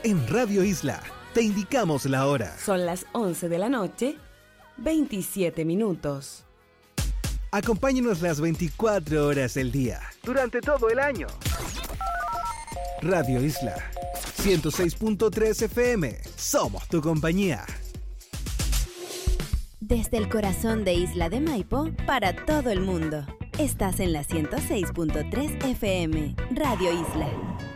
En Radio Isla te indicamos la hora. Son las 11 de la noche, 27 minutos. Acompáñenos las 24 horas del día, durante todo el año. Radio Isla 106.3 FM. Somos tu compañía. Desde el corazón de Isla de Maipo para todo el mundo. Estás en la 106.3 FM, Radio Isla.